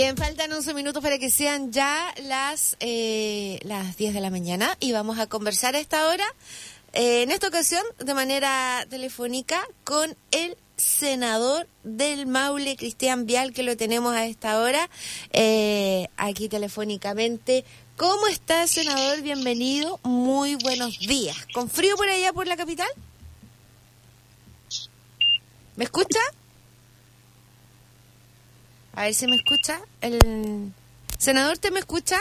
Bien, faltan 11 minutos para que sean ya las 10 de la mañana y vamos a conversar a esta hora, en esta ocasión de manera telefónica, con el senador del Maule, Cristian Vial, que lo tenemos a esta hora, aquí telefónicamente. ¿Cómo está, senador? Bienvenido, muy buenos días. ¿Con frío por allá, por la capital? ¿Me escucha? A ver si me escucha. El senador, ¿te me escucha?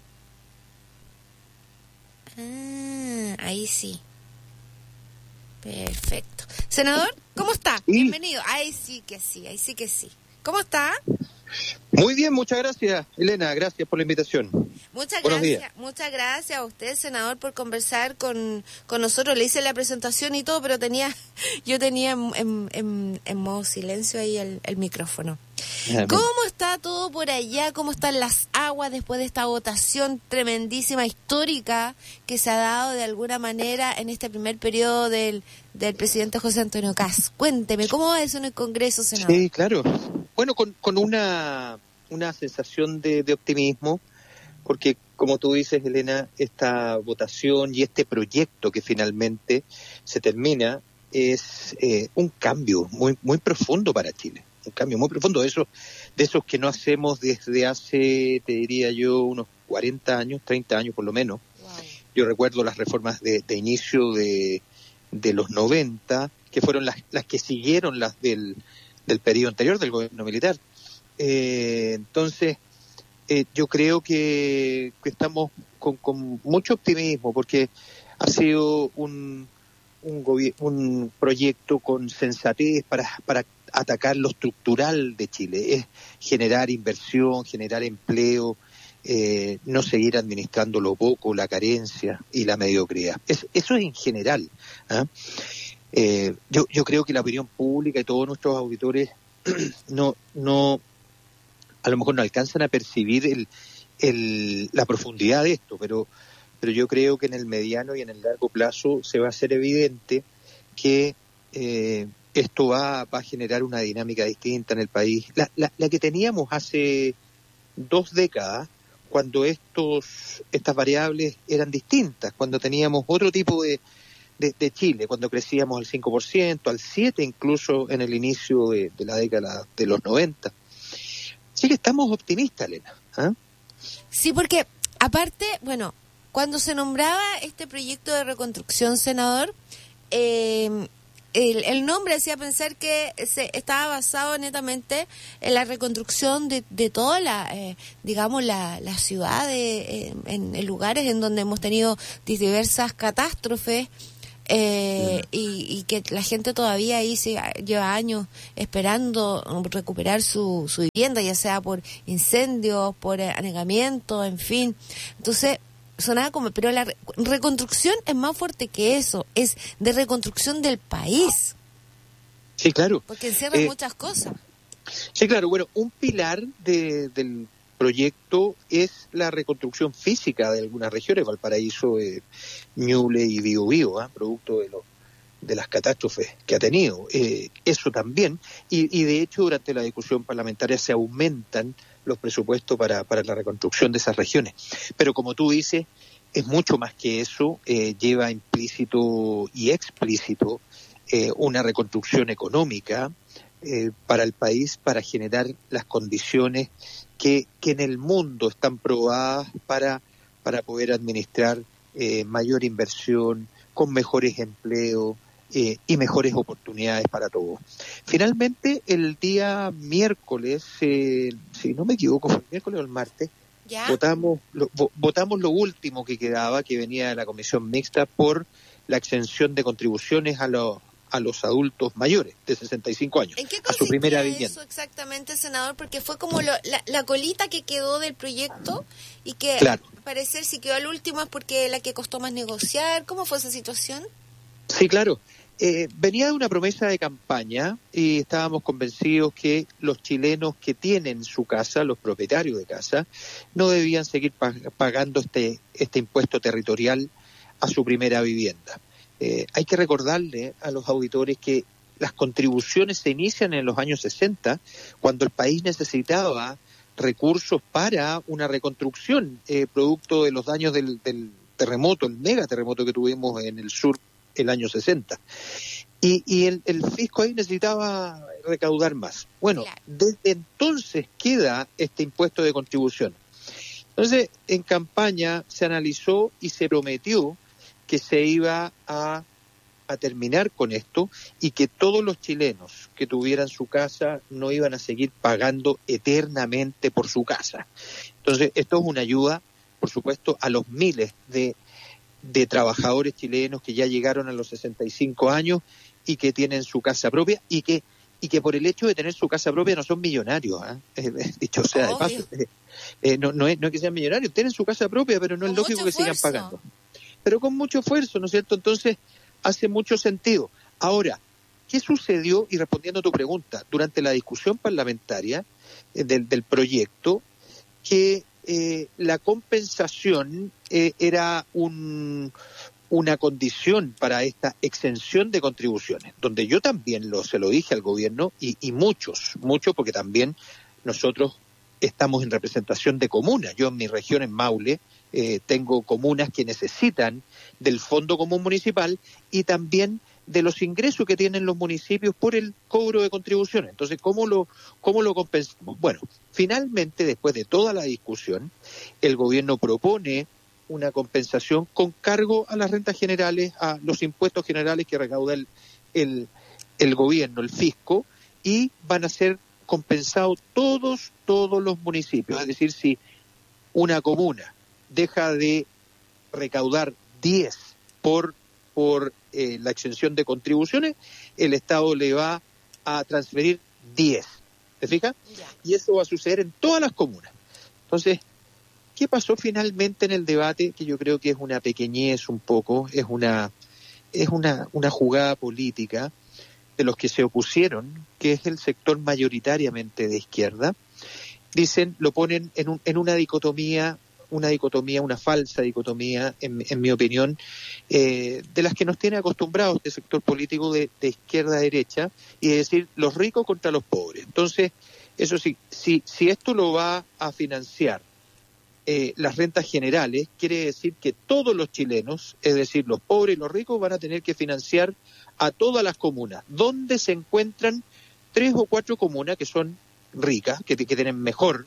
Ah, ahí sí. Perfecto. Senador, ¿cómo está? Sí. Bienvenido. Ahí sí que sí, ahí sí que sí. ¿Cómo está? Muy bien, muchas gracias, Elena. Gracias por la invitación. Muchas gracias a usted, senador, por conversar con nosotros. Le hice la presentación y todo, pero yo tenía en modo silencio ahí el micrófono. ¿Cómo está todo por allá? ¿Cómo están las aguas después de esta votación tremendísima, histórica, que se ha dado de alguna manera en este primer periodo del presidente José Antonio Kast? Cuénteme, ¿cómo va eso en el Congreso, senador? Sí, claro. Bueno, con una sensación de optimismo, porque como tú dices, Elena, esta votación y este proyecto que finalmente se termina es un cambio muy muy profundo para Chile. Un cambio muy profundo, de esos que no hacemos desde hace, te diría yo, unos 40 años, 30 años por lo menos. Wow. Yo recuerdo las reformas de inicio de los 90, que fueron las que siguieron las del periodo anterior del gobierno militar. Entonces, yo creo que estamos con mucho optimismo, porque ha sido un proyecto con sensatez para atacar lo estructural de Chile, es generar inversión, generar empleo, no seguir administrando lo poco, la carencia y la mediocridad. Eso es en general. Yo creo que la opinión pública y todos nuestros auditores no a lo mejor no alcanzan a percibir la profundidad de esto, pero yo creo que en el mediano y en el largo plazo se va a hacer evidente que esto va a generar una dinámica distinta en el país, la que teníamos hace 2 décadas, cuando estas variables eran distintas, cuando teníamos otro tipo de Chile, cuando crecíamos al 5%, al 7% incluso en el inicio de la década de los 90. Así que estamos optimistas, Elena. Sí, porque aparte, bueno, cuando se nombraba este proyecto de reconstrucción, senador, el nombre hacía pensar que se estaba basado netamente en la reconstrucción de toda la ciudad, en lugares en donde hemos tenido diversas catástrofes, y que la gente todavía ahí lleva años esperando recuperar su vivienda, ya sea por incendios, por anegamiento, en fin. Entonces sonaba como, pero la reconstrucción es más fuerte que eso, es de reconstrucción del país. Sí, claro. Porque encierra muchas cosas. Sí, claro. Bueno, un pilar del proyecto es la reconstrucción física de algunas regiones, Valparaíso, Ñuble y Biobío, producto de las catástrofes que ha tenido. Eso también, y de hecho durante la discusión parlamentaria se aumentan los presupuestos para la reconstrucción de esas regiones. Pero como tú dices, es mucho más que eso, lleva implícito y explícito una reconstrucción económica para el país, para generar las condiciones que en el mundo están probadas para poder administrar mayor inversión, con mejores empleos y mejores oportunidades para todos. Finalmente, el día miércoles, si no me equivoco, fue el miércoles o el martes, ¿ya? votamos lo último que quedaba, que venía de la comisión mixta, por la exención de contribuciones a los adultos mayores de 65 años, ¿En qué a su primera consistía vivienda. eso exactamente, senador? Porque fue como la colita que quedó del proyecto y que, claro, al parecer, si quedó al último es porque la que costó más negociar. ¿Cómo fue esa situación? Sí, claro. Venía de una promesa de campaña y estábamos convencidos que los chilenos que tienen su casa, los propietarios de casa, no debían seguir pagando este impuesto territorial a su primera vivienda. Hay que recordarle a los auditores que las contribuciones se inician en los años 60, cuando el país necesitaba recursos para una reconstrucción producto de los daños del terremoto, el megaterremoto que tuvimos en el sur el año 60. Y el fisco ahí necesitaba recaudar más. Bueno, claro, desde entonces queda este impuesto de contribución. Entonces, en campaña se analizó y se prometió que se iba a terminar con esto y que todos los chilenos que tuvieran su casa no iban a seguir pagando eternamente por su casa. Entonces, esto es una ayuda, por supuesto, a los miles de trabajadores chilenos que ya llegaron a los 65 años y que tienen su casa propia y que por el hecho de tener su casa propia no son millonarios, dicho sea de paso. No es que sean millonarios, tienen su casa propia, pero no es lógico que sigan pagando. Pero con mucho esfuerzo, ¿no es cierto? Entonces, hace mucho sentido. Ahora, ¿qué sucedió? Y respondiendo a tu pregunta, durante la discusión parlamentaria del proyecto, que la compensación era una condición para esta exención de contribuciones, donde yo también se lo dije al gobierno y muchos, porque también nosotros estamos en representación de comunas. Yo en mi región, en Maule, tengo comunas que necesitan del Fondo Común Municipal y también de los ingresos que tienen los municipios por el cobro de contribuciones. Entonces, ¿cómo lo compensamos? Bueno, finalmente, después de toda la discusión, el gobierno propone una compensación con cargo a las rentas generales, a los impuestos generales que recauda el gobierno, el fisco, y van a ser compensados todos los municipios. Es decir, si una comuna deja de recaudar 10 por la exención de contribuciones, el Estado le va a transferir 10. ¿Te fijas? Y eso va a suceder en todas las comunas. Entonces, ¿qué pasó finalmente en el debate? Que yo creo que es una pequeñez un poco, es una jugada política de los que se opusieron, que es el sector mayoritariamente de izquierda. Dicen, lo ponen en una dicotomía, una falsa dicotomía, en mi opinión, de las que nos tiene acostumbrados este sector político de izquierda a derecha, y es decir, los ricos contra los pobres. Entonces, eso sí, si esto lo va a financiar las rentas generales, quiere decir que todos los chilenos, es decir, los pobres y los ricos, van a tener que financiar a todas las comunas, donde se encuentran 3 o 4 comunas que son ricas, que tienen mejores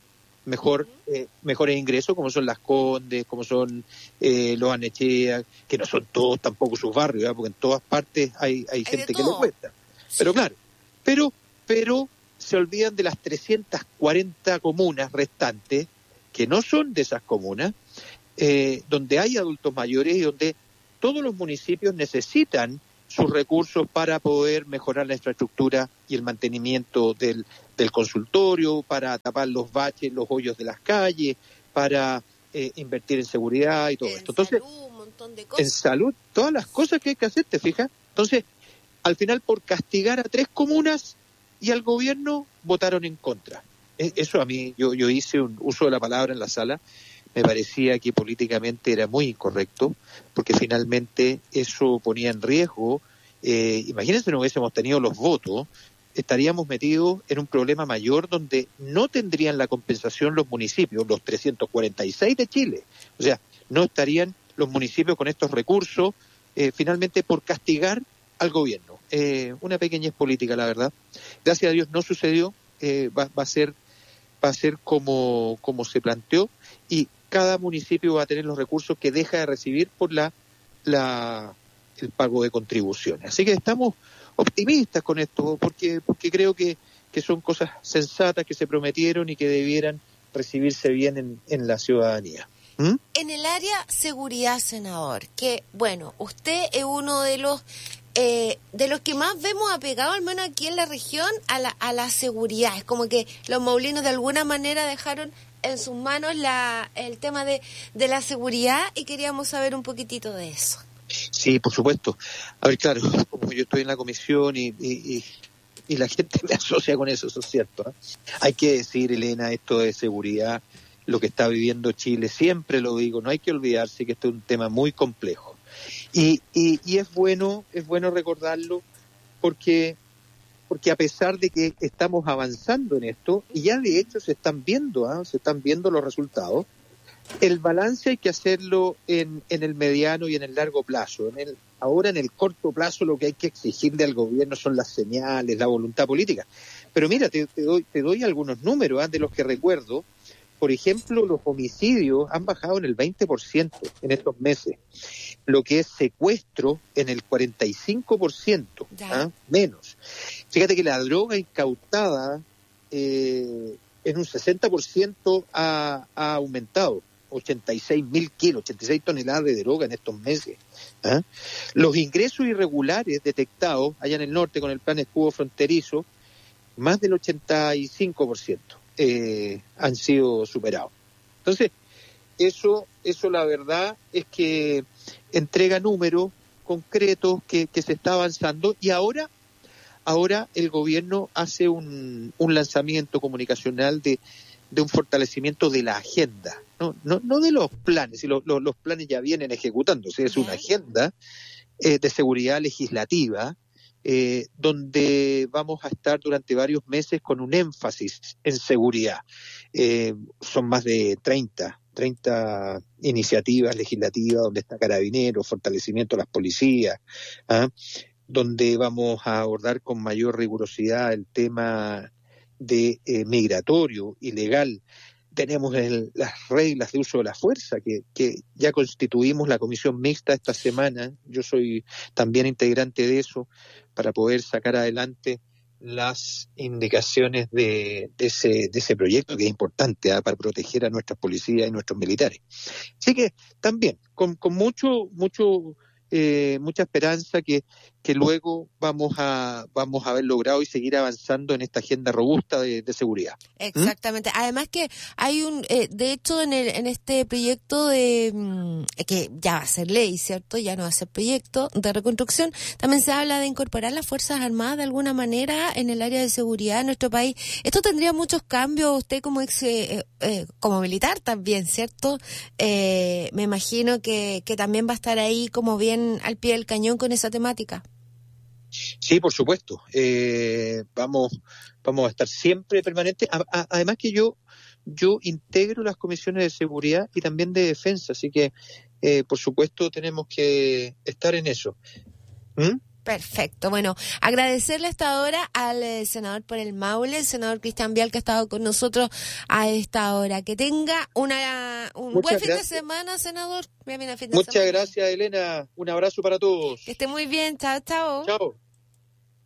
ingresos, como son Las Condes, como son Los Anechea, que no son todos tampoco sus barrios, porque en todas partes hay gente que le cuesta. Sí. Pero claro, pero se olvidan de las 340 comunas restantes, que no son de esas comunas, donde hay adultos mayores y donde todos los municipios necesitan sus recursos para poder mejorar la infraestructura y el mantenimiento del consultorio, para tapar los baches, los hoyos de las calles, para invertir en seguridad y todo esto. Entonces, salud, un montón de cosas. En salud, todas las cosas que hay que hacer, ¿te fijas? Entonces, al final, por castigar a 3 comunas y al gobierno, votaron en contra. Eso a mí, yo hice un uso de la palabra en la sala, me parecía que políticamente era muy incorrecto, porque finalmente eso ponía en riesgo, imagínense, no hubiésemos tenido los votos, estaríamos metidos en un problema mayor donde no tendrían la compensación los municipios, los 346 de Chile. O sea, no estarían los municipios con estos recursos, finalmente por castigar al gobierno. Una pequeñez política, la verdad. Gracias a Dios no sucedió, va a ser como se planteó, y cada municipio va a tener los recursos que deja de recibir por el pago de contribuciones. Así que estamos optimistas con esto, porque creo que son cosas sensatas que se prometieron y que debieran recibirse bien en la ciudadanía. En el área seguridad, senador, que bueno, usted es uno de los que más vemos apegado, al menos aquí en la región, a la seguridad. Es como que los maulinos de alguna manera dejaron en sus manos el tema de la seguridad, y queríamos saber un poquitito de eso. Sí, por supuesto. A ver, claro, como yo estoy en la comisión y la gente me asocia con eso es cierto, ¿eh? Hay que decir, Elena, esto de seguridad, lo que está viviendo Chile, siempre lo digo, no hay que olvidarse que esto es un tema muy complejo. Y es bueno recordarlo, porque porque a pesar de que estamos avanzando en esto, y ya de hecho se están viendo los resultados, el balance hay que hacerlo en el mediano y en el largo plazo. Ahora en el corto plazo lo que hay que exigirle al gobierno son las señales, la voluntad política. Pero mira, te doy algunos números de los que recuerdo. Por ejemplo, los homicidios han bajado en el 20% en estos meses, lo que es secuestro en el 45%, menos. Fíjate que la droga incautada en un 60% ha aumentado, 86.000 kilos, 86 toneladas de droga en estos meses. Los ingresos irregulares detectados allá en el norte con el plan escudo fronterizo, más del 85%. Han sido superados. Entonces, eso la verdad es que entrega números concretos que se está avanzando, y ahora el gobierno hace un lanzamiento comunicacional de un fortalecimiento de la agenda, no de los planes, y los planes ya vienen ejecutándose, es una agenda de seguridad legislativa, donde vamos a estar durante varios meses con un énfasis en seguridad. Son más de 30 iniciativas legislativas donde está Carabineros, fortalecimiento de las policías, donde vamos a abordar con mayor rigurosidad el tema de migratorio, ilegal. Tenemos las reglas de uso de la fuerza, que ya constituimos la comisión mixta esta semana. Yo soy también integrante de eso, para poder sacar adelante las indicaciones de ese proyecto, que es importante para proteger a nuestras policías y nuestros militares. Así que también con mucha esperanza que luego vamos a haber logrado y seguir avanzando en esta agenda robusta de seguridad. Exactamente. Además que hay de hecho en este proyecto que ya va a ser ley, ¿cierto? Ya no va a ser proyecto de reconstrucción. También se habla de incorporar las Fuerzas Armadas de alguna manera en el área de seguridad en nuestro país. Esto tendría muchos cambios. Usted como militar también, ¿cierto? Me imagino que también va a estar ahí como bien al pie del cañón con esa temática. Sí, por supuesto. Vamos a estar siempre permanentes. Además que yo integro las comisiones de seguridad y también de defensa, así que por supuesto tenemos que estar en eso. Perfecto. Bueno, agradecerle hasta ahora al senador por el Maule, el senador Cristian Vial, que ha estado con nosotros a esta hora. Que tenga un buen fin de semana, senador. Muchas gracias, Elena. Un abrazo para todos. Que esté muy bien. Chao, chao. Chao.